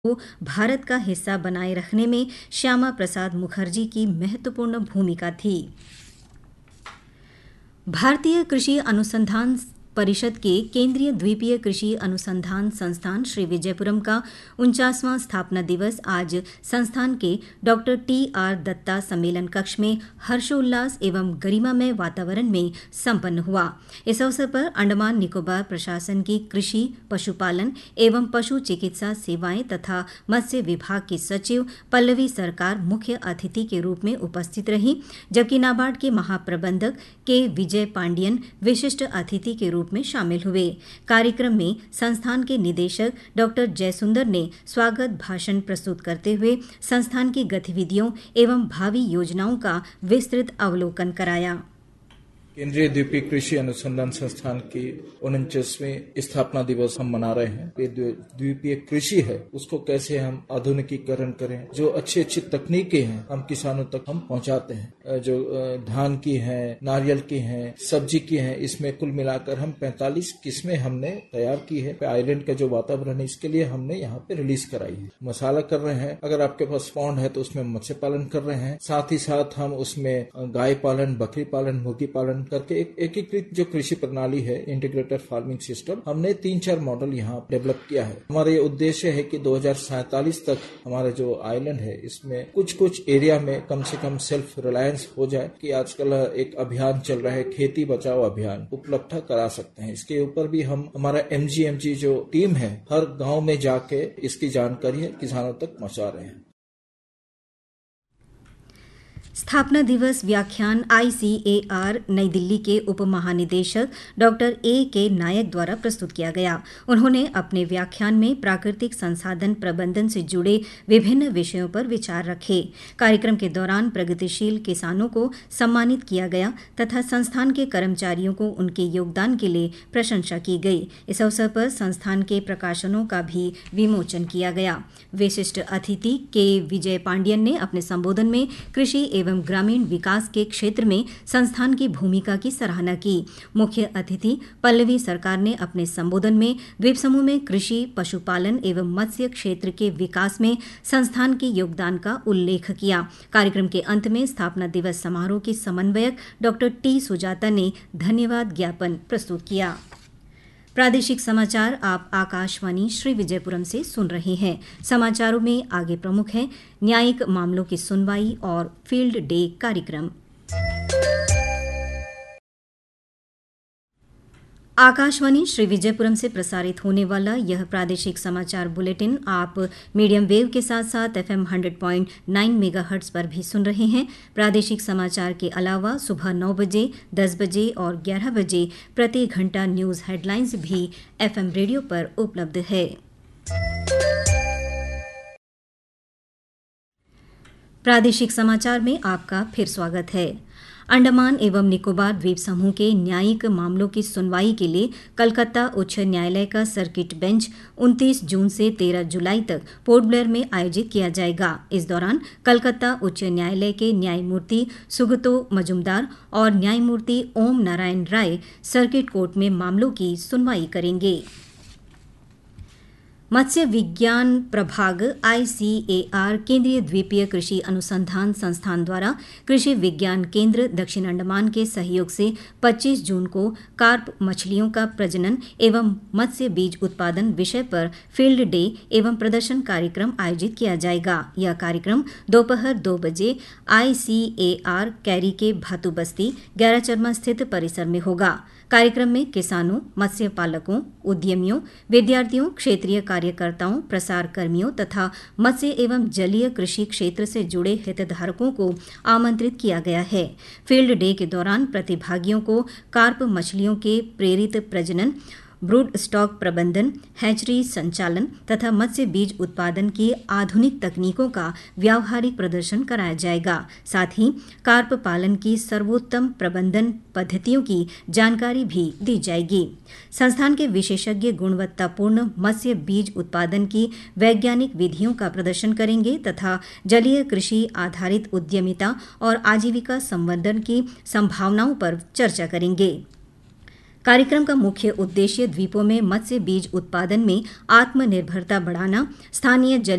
को भारत का हिस्सा बनाए रखने में श्यामा प्रसाद मुखर्जी की महत्वपूर्ण भूमिका थी। भारतीय कृषि अनुसंधान परिषद के केंद्रीय द्वीपीय कृषि अनुसंधान संस्थान श्री विजयपुरम का 49वां स्थापना दिवस आज संस्थान के डॉक्टर टी.आर. दत्ता सम्मेलन कक्ष में हर्षोल्लास एवं गरिमामय वातावरण में संपन्न हुआ। इस अवसर पर अंडमान निकोबार प्रशासन की कृषि, पशुपालन एवं पशु चिकित्सा सेवाएं तथा मत्स्य विभाग की सचिव पल्लवी सरकार मुख्य अतिथि के रूप में उपस्थित रही, जबकि नाबार्ड के महाप्रबंधक के विजय पांडियन विशिष्ट अतिथि के रूप में शामिल हुए। कार्यक्रम में संस्थान के निदेशक डॉक्टर जयसुंदर ने स्वागत भाषण प्रस्तुत करते हुए संस्थान की गतिविधियों एवं भावी योजनाओं का विस्तृत अवलोकन कराया। केंद्रीय द्वीपीय कृषि अनुसंधान संस्थान की 49वीं स्थापना दिवस हम मना रहे हैं। ये द्वीपीय कृषि है, उसको कैसे हम आधुनिकीकरण करें, जो अच्छी अच्छी तकनीकें हैं हम किसानों तक हम पहुंचाते हैं, जो धान की हैं, नारियल की हैं, सब्जी की हैं, इसमें कुल मिलाकर हम 45 किस्में हमने तैयार की है। आइलैंड का जो वातावरण है इसके लिए हमने यहाँ पे रिलीज कराई है। मसाला कर रहे हैं, अगर आपके पास पॉन्ड है तो उसमें मत्स्य पालन कर रहे हैं, साथ ही साथ हम उसमें गाय पालन, बकरी पालन, मुर्गी पालन करके एक एकीकृत जो कृषि प्रणाली है, इंटीग्रेटेड फार्मिंग सिस्टम, हमने 3-4 मॉडल यहाँ डेवलप किया है। हमारा ये उद्देश्य है कि 2047 तक हमारा जो आइलैंड है इसमें कुछ एरिया में कम से कम सेल्फ रिलायंस हो जाए। कि आजकल एक अभियान चल रहा है, खेती बचाओ अभियान, उपलब्ध करा सकते हैं। इसके ऊपर भी हम हमारा MGMG जो टीम है हर गाँव में जाके इसकी जानकारी किसानों तक पहुँचा रहे हैं। स्थापना दिवस व्याख्यान ICAR नई दिल्ली के उप महानिदेशक डॉक्टर A.K. नायक द्वारा प्रस्तुत किया गया। उन्होंने अपने व्याख्यान में प्राकृतिक संसाधन प्रबंधन से जुड़े विभिन्न विषयों पर विचार रखे। कार्यक्रम के दौरान प्रगतिशील किसानों को सम्मानित किया गया तथा संस्थान के कर्मचारियों को उनके योगदान के लिए प्रशंसा की गई। इस अवसर पर संस्थान के प्रकाशनों का भी विमोचन किया गया। विशिष्ट अतिथि के विजय पांडियन ने अपने संबोधन में कृषि एवं ग्रामीण विकास के क्षेत्र में संस्थान की भूमिका की सराहना की। मुख्य अतिथि पल्लवी सरकार ने अपने संबोधन में द्वीप समूह में कृषि, पशुपालन एवं मत्स्य क्षेत्र के विकास में संस्थान के योगदान का उल्लेख किया। कार्यक्रम के अंत में स्थापना दिवस समारोह की समन्वयक डॉक्टर T. सुजाता ने धन्यवाद ज्ञापन प्रस्तुत किया। प्रादेशिक समाचार आप आकाशवाणी श्री विजयपुरम से सुन रहे हैं। समाचारों में आगे प्रमुख है न्यायिक मामलों की सुनवाई और फील्ड डे कार्यक्रम। आकाशवाणी श्री विजयपुरम से प्रसारित होने वाला यह प्रादेशिक समाचार बुलेटिन आप मीडियम वेव के साथ साथ FM 100.9 मेगाहर्ट्ज पर भी सुन रहे हैं। प्रादेशिक समाचार के अलावा सुबह 9 बजे, 10 बजे और 11 बजे प्रति घंटा न्यूज हेडलाइंस भी FM रेडियो पर उपलब्ध है। प्रादेशिक समाचार में आपका फिर स्वागत है। अंडमान एवं निकोबार द्वीप समूह के न्यायिक मामलों की सुनवाई के लिए कलकत्ता उच्च न्यायालय का सर्किट बेंच 29 जून से 13 जुलाई तक पोर्ट ब्लेयर में आयोजित किया जाएगा। इस दौरान कलकत्ता उच्च न्यायालय के न्यायमूर्ति सुगतो मजुमदार और न्यायमूर्ति ओम नारायण राय सर्किट कोर्ट में मामलों की सुनवाई करेंगे। मत्स्य विज्ञान प्रभाग ICAR केंद्रीय द्वीपीय कृषि अनुसंधान संस्थान द्वारा कृषि विज्ञान केंद्र दक्षिण अंडमान के सहयोग से 25 जून को कार्प मछलियों का प्रजनन एवं मत्स्य बीज उत्पादन विषय पर फील्ड डे एवं प्रदर्शन कार्यक्रम आयोजित किया जाएगा। यह कार्यक्रम दोपहर 2 बजे ICAR कैरी के भातु बस्ती गैराचरमा स्थित परिसर में होगा। कार्यक्रम में किसानों, मत्स्य पालकों, उद्यमियों, विद्यार्थियों, क्षेत्रीय कार्यकर्ताओं, प्रसार कर्मियों तथा मत्स्य एवं जलीय कृषि क्षेत्र से जुड़े हितधारकों को आमंत्रित किया गया है। फील्ड डे के दौरान प्रतिभागियों को कार्प मछलियों के प्रेरित प्रजनन, ब्रूड स्टॉक प्रबंधन, हैचरी संचालन तथा मत्स्य बीज उत्पादन की आधुनिक तकनीकों का व्यावहारिक प्रदर्शन कराया जाएगा। साथ ही कार्प पालन की सर्वोत्तम प्रबंधन पद्धतियों की जानकारी भी दी जाएगी। संस्थान के विशेषज्ञ गुणवत्तापूर्ण मत्स्य बीज उत्पादन की वैज्ञानिक विधियों का प्रदर्शन करेंगे तथा जलीय कृषि आधारित उद्यमिता और आजीविका संवर्धन की संभावनाओं पर चर्चा करेंगे। कार्यक्रम का मुख्य उद्देश्य द्वीपों में मत्स्य बीज उत्पादन में आत्मनिर्भरता बढ़ाना, स्थानीय जल